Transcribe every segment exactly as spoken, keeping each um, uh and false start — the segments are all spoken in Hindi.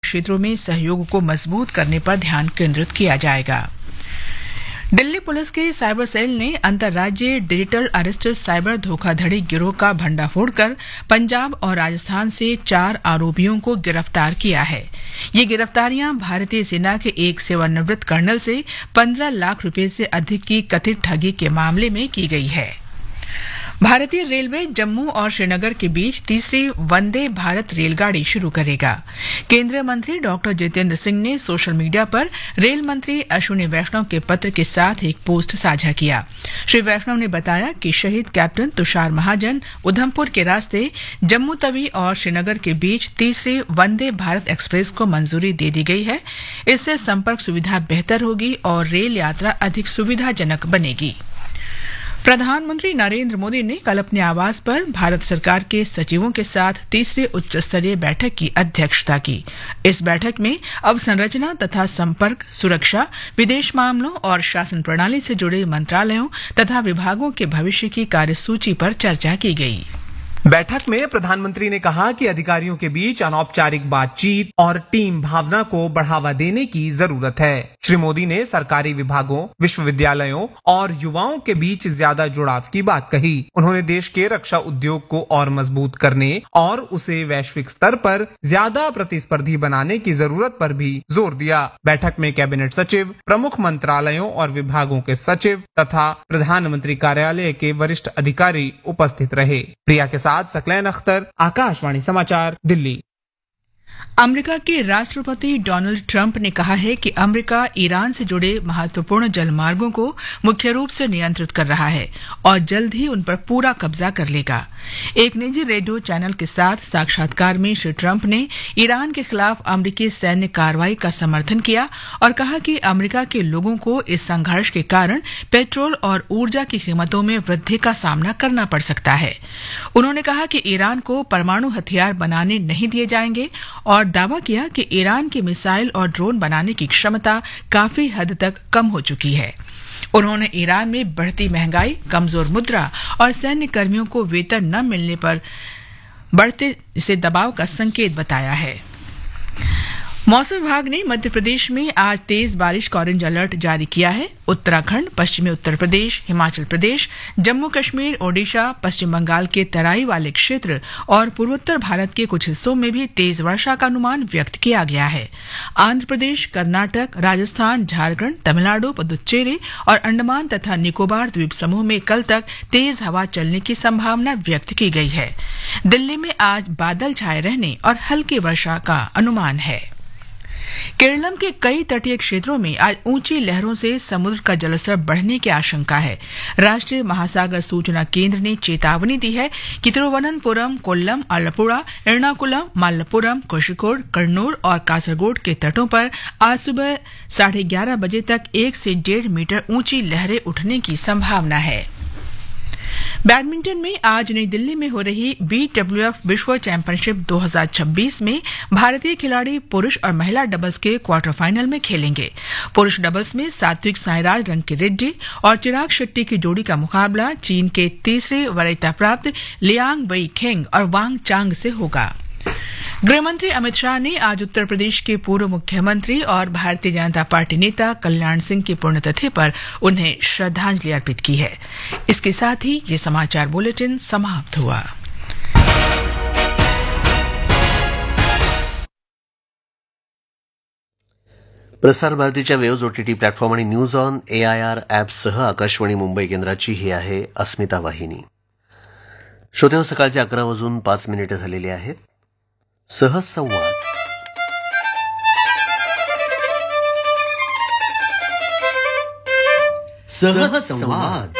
क्षेत्रों में सहयोग को मजबूत करने पर ध्यान केंद्रित किया जाएगा। दिल्ली पुलिस के साइबर सेल ने अंतर्राज्यीय डिजिटल अरेस्टेड साइबर धोखाधड़ी गिरोह का भंडाफोड़ कर पंजाब और राजस्थान से चार आरोपियों को गिरफ्तार किया है। ये गिरफ्तारियां भारतीय सेना के एक सेवानिवृत्त कर्नल से पंद्रह लाख रुपए से अधिक की कथित ठगी के मामले में की गई है। भारतीय रेलवे जम्मू और श्रीनगर के बीच तीसरी वंदे भारत रेलगाड़ी शुरू करेगा। केंद्रीय मंत्री डॉक्टर जितेंद्र सिंह ने सोशल मीडिया पर रेल मंत्री अश्विनी वैष्णव के पत्र के साथ एक पोस्ट साझा किया। श्री वैष्णव ने बताया कि शहीद कैप्टन तुषार महाजन उधमपुर के रास्ते जम्मू तवी और श्रीनगर के बीच तीसरी वंदे भारत एक्सप्रेस को मंजूरी दे दी गई है। इससे संपर्क सुविधा बेहतर होगी और रेल यात्रा अधिक सुविधाजनक बनेगी। प्रधानमंत्री नरेंद्र मोदी ने कल अपने आवास पर भारत सरकार के सचिवों के साथ तीसरी उच्च स्तरीय बैठक की अध्यक्षता की। इस बैठक में अवसंरचना तथा संपर्क, सुरक्षा, विदेश मामलों और शासन प्रणाली से जुड़े मंत्रालयों तथा विभागों के भविष्य की कार्यसूची पर चर्चा की गई। बैठक में प्रधानमंत्री ने कहा कि अधिकारियों के बीच अनौपचारिक बातचीत और टीम भावना को बढ़ावा देने की जरूरत है। श्री मोदी ने सरकारी विभागों, विश्वविद्यालयों और युवाओं के बीच ज्यादा जुड़ाव की बात कही। उन्होंने देश के रक्षा उद्योग को और मजबूत करने और उसे वैश्विक स्तर पर ज्यादा प्रतिस्पर्धी बनाने की जरूरत पर भी जोर दिया। बैठक में कैबिनेट सचिव, प्रमुख मंत्रालयों और विभागों के सचिव तथा प्रधानमंत्री कार्यालय के वरिष्ठ अधिकारी उपस्थित रहे। प्रिया के साथ सकलैन अख्तर, आकाशवाणी समाचार, दिल्ली। अमेरिका के राष्ट्रपति डोनाल्ड ट्रंप ने कहा है कि अमेरिका ईरान से जुड़े महत्वपूर्ण जलमार्गों को मुख्य रूप से नियंत्रित कर रहा है और जल्द ही उन पर पूरा कब्जा कर लेगा। एक निजी रेडियो चैनल के साथ साक्षात्कार में श्री ट्रंप ने ईरान के खिलाफ अमेरिकी सैन्य कार्रवाई का समर्थन किया और कहा कि अमेरिका के लोगों को इस संघर्ष के कारण पेट्रोल और ऊर्जा की कीमतों में वृद्धि का सामना करना पड़ सकता है। उन्होंने कहा कि ईरान को परमाणु हथियार बनाने नहीं दिए जाएंगे और दावा किया कि ईरान की मिसाइल और ड्रोन बनाने की क्षमता काफी हद तक कम हो चुकी है। उन्होंने ईरान में बढ़ती महंगाई, कमजोर मुद्रा और सैन्य कर्मियों को वेतन न मिलने पर बढ़ते से दबाव का संकेत बताया है। मौसम विभाग ने मध्य प्रदेश में आज तेज बारिश का ऑरेंज अलर्ट जारी किया है। उत्तराखंड, पश्चिमी उत्तर प्रदेश, हिमाचल प्रदेश, जम्मू कश्मीर, ओडिशा, पश्चिम बंगाल के तराई वाले क्षेत्र और पूर्वोत्तर भारत के कुछ हिस्सों में भी तेज वर्षा का अनुमान व्यक्त किया गया है। आंध्र प्रदेश, कर्नाटक, राजस्थान, झारखंड, तमिलनाडु, पुदुच्चेरी और अंडमान तथा निकोबार द्वीप समूह में कल तक तेज हवा चलने की संभावना व्यक्त की गई है। दिल्ली में आज बादल छाए रहने और हल्की वर्षा का अनुमान है। केरलम के कई तटीय क्षेत्रों में आज ऊंची लहरों से समुद्र का जलस्तर बढ़ने की आशंका है। राष्ट्रीय महासागर सूचना केंद्र ने चेतावनी दी है कि तिरुवनंतपुरम, कोल्लम, आलपुड़ा, एर्नाकुलम, मालप्पुरम, कोझिकोड, कन्नूर और कासरगोड के तटों पर आज सुबह साढ़े ग्यारह बजे तक एक से डेढ़ मीटर ऊंची लहरें उठने की संभावना है। बैडमिंटन में आज नई दिल्ली में हो रही बी डब्ल्यू एफ विश्व चैंपियनशिप दो हज़ार छब्बीस में भारतीय खिलाड़ी पुरुष और महिला डबल्स के क्वार्टर फाइनल में खेलेंगे। पुरुष डबल्स में सात्विक साईराज रंकीरेड्डी और चिराग शेट्टी की जोड़ी का मुकाबला चीन के तीसरे वरीयता प्राप्त लियांग वई खेंग और वांग चांग से होगा। गृहमंत्री अमित शाह ने आज उत्तर प्रदेश के पूर्व मुख्यमंत्री और भारतीय जनता पार्टी नेता कल्याण सिंह की पुण्यतिथि पर उन्हें श्रद्धांजलि अर्पित की है। इसके साथ ही ये समाचार बुलेटिन समाप्त हुआ। प्रसार भारतीच्या वेव्ज ओटीटी प्लॅटफॉर्म आणि news on AIR ॲपसह Akashvani Mumbai केंद्राची ही आहे अस्मिता वाहिनी। श्रोतेहो, सकाळचे अकरा वाजून पाच मिनिटे झालेली आहेत। सहज संवाद सहज संवाद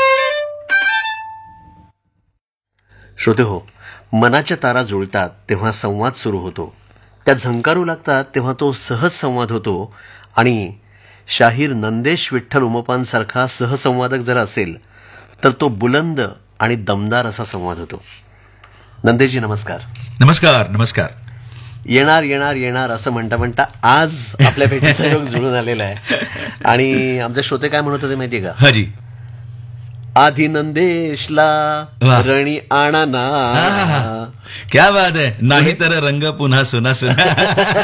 श्रोते हो, मनाच्या तारा जुळतात तेव्हा संवाद सुरू होतो, त्या झंकारू लागतात तेव्हा तो सहज संवाद होतो आणि शाहीर नंदेश विठ्ठल उमपांसारखा सहसंवादक जर असेल तर तो बुलंद आणि दमदार असा संवाद होतो। नंदेशजी नमस्कार। नमस्कार नमस्कार। येणार येणार येणार असं म्हणता म्हणता आज आपल्या भेटीचा योग जुळून आलेला आहे आणि आमचे श्रोते काय म्हणत होते माहितीये का? हाजी, आधी नंदेशला रणी आणा ना। क्या बात है, नाही तर रंग पुन्हा सुना सुना।